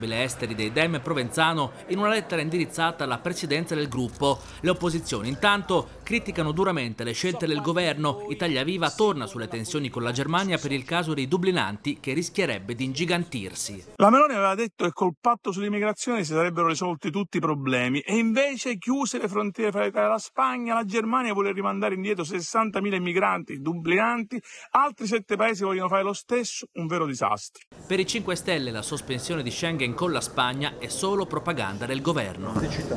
esteri dei Dem Provenzano in una lettera indirizzata alla presidenza del gruppo. Le opposizioni intanto criticano duramente le scelte del governo. Italia Viva torna sulle tensioni con la Germania per il caso dei dublinanti che rischierebbe di ingigantirsi. La Meloni aveva detto che col patto sull'immigrazione si sarebbero risolti tutti i problemi e invece chiuse le frontiere fra l'Italia e la Spagna, la Germania vuole rimandare indietro 60.000 immigranti dublinanti, altri 7 paesi vogliono fare lo stesso, un vero disastro. Per i 5 Stelle la sospensione di Schengen con la Spagna è solo propaganda del governo.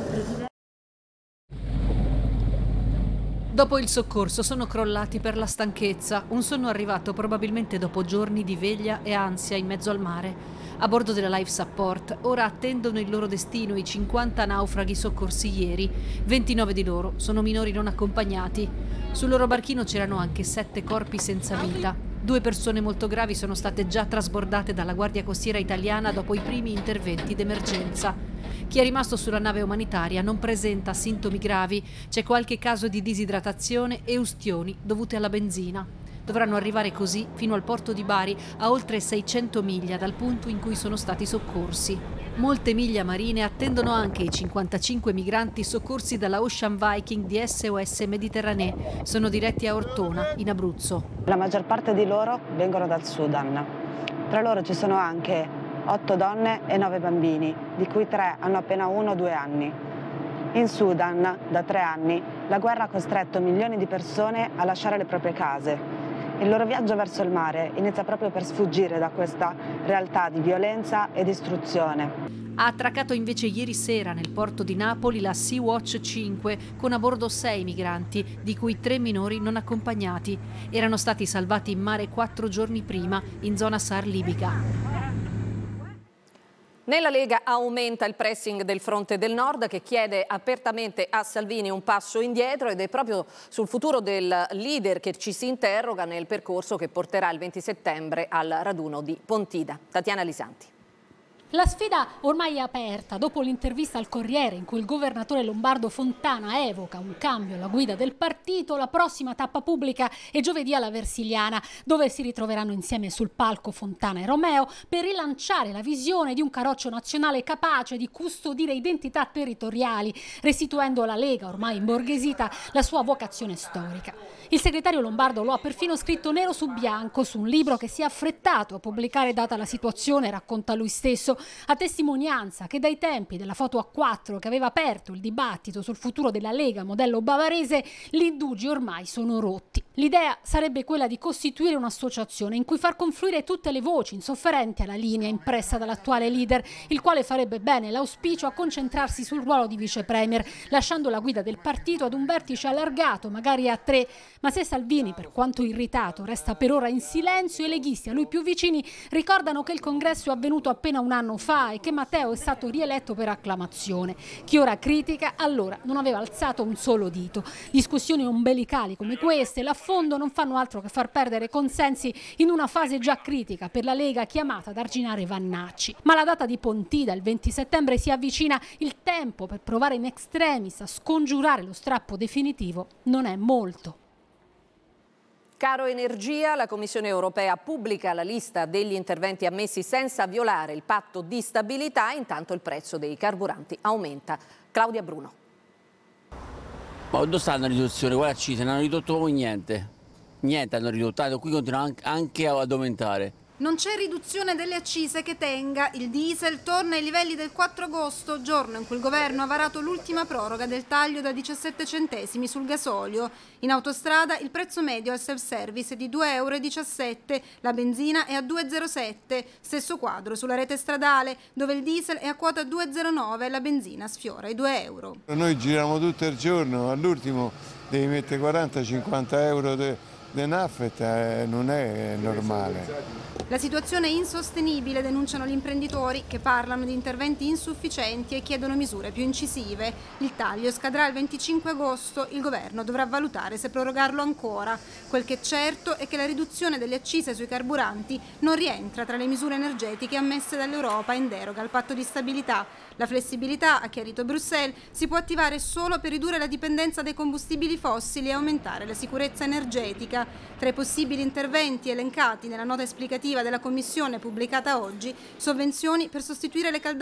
Dopo il soccorso sono crollati per la stanchezza, un sonno arrivato probabilmente dopo giorni di veglia e ansia in mezzo al mare. A bordo della Life Support ora attendono il loro destino i 50 naufraghi soccorsi ieri. 29 di loro sono minori non accompagnati. Sul loro barchino c'erano anche 7 corpi senza vita. 2 persone molto gravi sono state già trasbordate dalla Guardia Costiera italiana dopo i primi interventi d'emergenza. Chi è rimasto sulla nave umanitaria non presenta sintomi gravi, c'è qualche caso di disidratazione e ustioni dovute alla benzina. Dovranno arrivare così fino al porto di Bari, a oltre 600 miglia dal punto in cui sono stati soccorsi. Molte miglia marine attendono anche i 55 migranti soccorsi dalla Ocean Viking di SOS Mediterranee. Sono diretti a Ortona, in Abruzzo. La maggior parte di loro vengono dal Sudan. Tra loro ci sono anche 8 donne e 9 bambini, di cui 3 hanno appena 1 o 2 anni. In Sudan, da 3 anni, la guerra ha costretto milioni di persone a lasciare le proprie case. Il loro viaggio verso il mare inizia proprio per sfuggire da questa realtà di violenza e distruzione. Ha attraccato invece ieri sera nel porto di Napoli la Sea-Watch 5 con a bordo 6 migranti, di cui 3 minori non accompagnati. Erano stati salvati in mare 4 giorni prima in zona SAR libica. Nella Lega aumenta il pressing del Fronte del Nord che chiede apertamente a Salvini un passo indietro ed è proprio sul futuro del leader che ci si interroga nel percorso che porterà il 20 settembre al raduno di Pontida. Tatiana Lisanti. La sfida ormai è aperta dopo l'intervista al Corriere in cui il governatore lombardo Fontana evoca un cambio alla guida del partito. La prossima tappa pubblica è giovedì alla Versiliana, dove si ritroveranno insieme sul palco Fontana e Romeo per rilanciare la visione di un carroccio nazionale capace di custodire identità territoriali, restituendo alla Lega, ormai imborghesita, la sua vocazione storica. Il segretario lombardo lo ha perfino scritto nero su bianco su un libro che si è affrettato a pubblicare data la situazione, racconta lui stesso, a testimonianza che dai tempi della foto a 4 che aveva aperto il dibattito sul futuro della Lega modello bavarese, gli indugi ormai sono rotti. L'idea sarebbe quella di costituire un'associazione in cui far confluire tutte le voci insofferenti alla linea impressa dall'attuale leader, il quale farebbe bene l'auspicio a concentrarsi sul ruolo di vice premier, lasciando la guida del partito ad un vertice allargato, magari a 3. Ma se Salvini, per quanto irritato, resta per ora in silenzio, i leghisti a lui più vicini ricordano che il congresso è avvenuto appena un anno fa e che Matteo è stato rieletto per acclamazione. Chi ora critica, allora non aveva alzato un solo dito. Discussioni ombelicali come queste, l'affondo, non fanno altro che far perdere consensi in una fase già critica per la Lega chiamata ad arginare Vannacci. Ma la data di Pontida, il 20 settembre, si avvicina. Il tempo per provare in extremis a scongiurare lo strappo definitivo non è molto. Caro energia, la Commissione europea pubblica la lista degli interventi ammessi senza violare il patto di stabilità, intanto il prezzo dei carburanti aumenta. Claudia Bruno. Ma dove sta la riduzione? Quale accise? Non hanno ridotto proprio niente. Niente hanno ridotto, qui continua anche ad aumentare. Non c'è riduzione delle accise che tenga. Il diesel torna ai livelli del 4 agosto, giorno in cui il governo ha varato l'ultima proroga del taglio da 17 centesimi sul gasolio. In autostrada il prezzo medio al self-service è di 2,17 €, la benzina è a 2,07. Stesso quadro sulla rete stradale, dove il diesel è a quota 2,09 e la benzina sfiora i 2 euro. Noi giriamo tutto il giorno, all'ultimo devi mettere 40-50 euro di naffetta, non è normale. La situazione è insostenibile, denunciano gli imprenditori che parlano di interventi insufficienti e chiedono misure più incisive. Il taglio scadrà il 25 agosto, il governo dovrà valutare se prorogarlo ancora. Quel che è certo è che la riduzione delle accise sui carburanti non rientra tra le misure energetiche ammesse dall'Europa in deroga al patto di stabilità. La flessibilità, ha chiarito Bruxelles, si può attivare solo per ridurre la dipendenza dai combustibili fossili e aumentare la sicurezza energetica. Tra i possibili interventi elencati nella nota esplicativa della Commissione pubblicata oggi, sovvenzioni per sostituire le caldaie